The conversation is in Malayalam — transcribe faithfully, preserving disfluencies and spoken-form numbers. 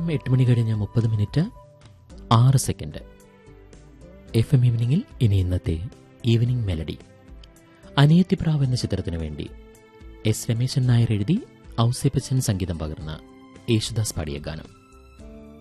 എട്ട് മണി കഴിഞ്ഞ് മുപ്പത് മിനിറ്റ് ആറ് സെക്കൻഡ്. എഫ് എം ഈവനിങ്ങിൽ ഇനി ഇന്നത്തെ ഈവനിംഗ് മെലഡി. അനിയത്തിപ്രാവ് എന്ന ചിത്രത്തിനു വേണ്ടി എസ് രമേശൻ നായർ എഴുതി ഔസേപ്പച്ചൻ സംഗീതം പകർന്ന യേശുദാസ് പാടിയ ഗാനം.